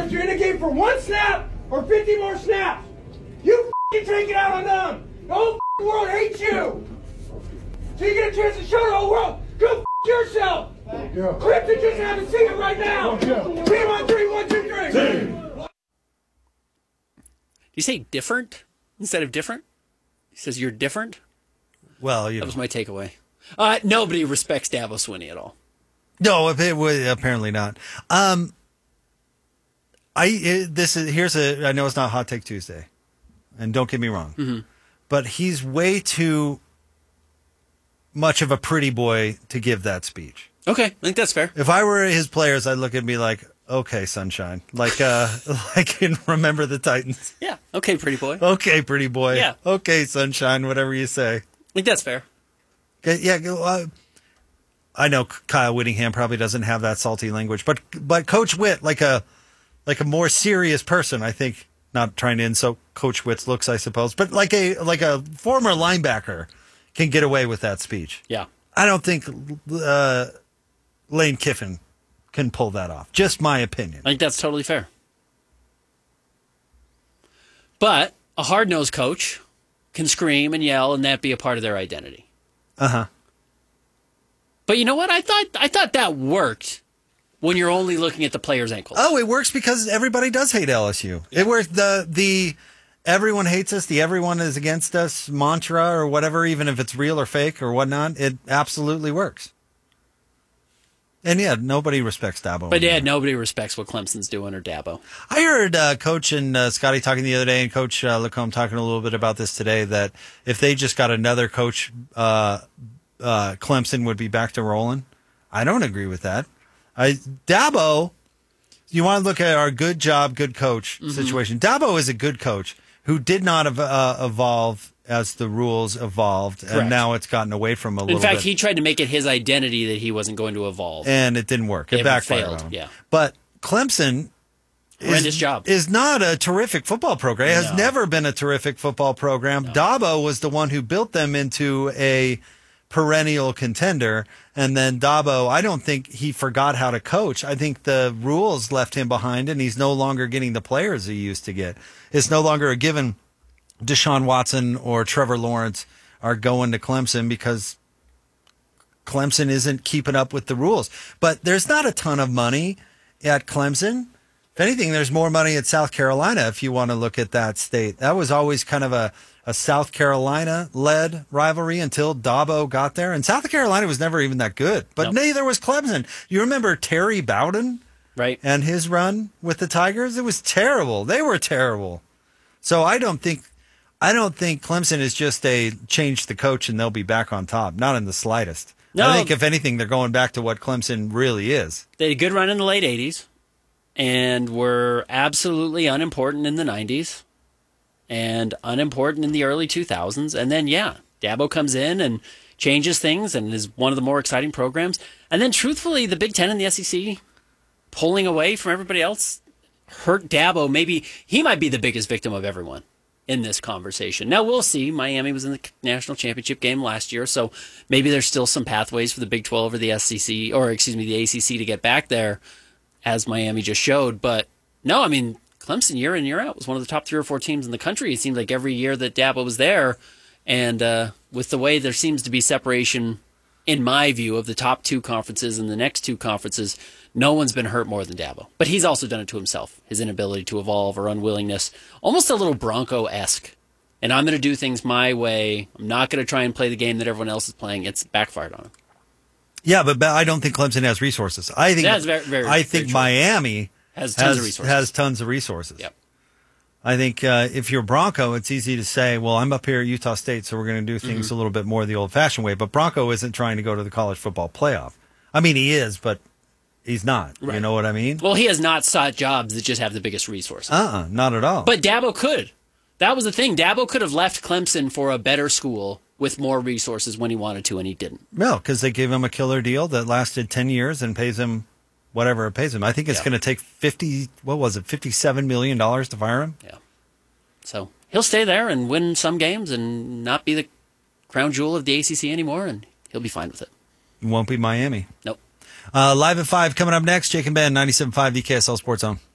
if you're in a game for 1 snap or 50 more snaps. You f***ing take it out on them. The whole f***ing world hates you. So you get a chance to show the whole world. Go f*** yourself. Clemson just have to see it right now. Team on 3, 1, 2, 3. Do you say different instead of different? He says you're different. Well, that was my takeaway. Nobody respects Dabo Swinney at all. No, apparently not. I know it's not Hot Take Tuesday, and don't get me wrong, but he's way too much of a pretty boy to give that speech. Okay, I think that's fair. If I were his players, I'd look at me like, okay, sunshine, like in Remember the Titans. Yeah. Okay, pretty boy. Okay, pretty boy. Yeah. Okay, sunshine. Whatever you say. I think that's fair. Okay, yeah. I know Kyle Whittingham probably doesn't have that salty language, but Coach Witt, like a more serious person, I think. Not trying to insult Coach Witt's looks, I suppose, but like a former linebacker can get away with that speech. Yeah, I don't think Lane Kiffin can pull that off. Just my opinion. I think that's totally fair. But a hard-nosed coach can scream and yell, and that be a part of their identity. But you know what? I thought that worked when you're only looking at the player's ankles. Oh, it works because everybody does hate LSU. It works. The everyone hates us, the everyone is against us mantra or whatever, even if it's real or fake or whatnot, it absolutely works. And yeah, nobody respects Dabo. But yeah, nobody respects what Clemson's doing or Dabo. I heard Coach and Scotty talking the other day, and Coach Lacombe talking a little bit about this today, that if they just got another coach, Clemson would be back to rolling. I don't agree with that. Dabo, you want to look at our good job, good coach situation. Dabo is a good coach who did not evolve as the rules evolved, Correct. and now it's gotten away from a little bit. In fact, he tried to make it his identity that he wasn't going to evolve. And it didn't work. It backfired on him. Yeah. But Clemson is not a terrific football program. It has never been a terrific football program. No. Dabo was the one who built them into a perennial contender. And then Dabo, I don't think he forgot how to coach. I think the rules left him behind, and he's no longer getting the players he used to get. It's no longer a given Deshaun Watson or Trevor Lawrence are going to Clemson because Clemson isn't keeping up with the rules. But there's not a ton of money at Clemson. If anything, there's more money at South Carolina if you want to look at that state. That was always kind of a South Carolina-led rivalry until Dabo got there. And South Carolina was never even that good. But neither was Clemson. You remember Terry Bowden? Right. And his run with the Tigers? It was terrible. They were terrible. So I don't think Clemson is just a change the coach and they'll be back on top. Not in the slightest. No. I think, if anything, they're going back to what Clemson really is. They had a good run in the late 80s and were absolutely unimportant in the 90s and unimportant in the early 2000s. And then, Dabo comes in and changes things and is one of the more exciting programs. And then, truthfully, the Big Ten and the SEC pulling away from everybody else hurt Dabo. Maybe he might be the biggest victim of everyone in this conversation. Now, we'll see. Miami was in the national championship game last year, so maybe there's still some pathways for the Big 12 or the SEC, or the ACC to get back there, as Miami just showed. But no, I mean, Clemson year in, year out was one of the top 3 or 4 teams in the country. It seemed like every year that Dabo was there, and with the way there seems to be separation, in my view, of the top 2 conferences and the next 2 conferences, no one's been hurt more than Dabo. But he's also done it to himself, his inability to evolve or unwillingness, almost a little Bronco-esque. And I'm going to do things my way. I'm not going to try and play the game that everyone else is playing. It's backfired on him. Yeah, but I don't think Clemson has resources. I think I think Miami has tons of resources. Yep. I think if you're Bronco, it's easy to say, well, I'm up here at Utah State, so we're going to do things a little bit more the old-fashioned way. But Bronco isn't trying to go to the college football playoff. I mean, he is, but he's not. Right. You know what I mean? Well, he has not sought jobs that just have the biggest resources. Not at all. But Dabo could. That was the thing. Dabo could have left Clemson for a better school with more resources when he wanted to, and he didn't. No, because they gave him a killer deal that lasted 10 years and pays him whatever it pays him. I think it's going to take $57 million to fire him? Yeah. So he'll stay there and win some games and not be the crown jewel of the ACC anymore, and he'll be fine with it. It won't be Miami. Nope. Live at 5 coming up next. Jake and Ben, 97.5 VKSL Sports Zone.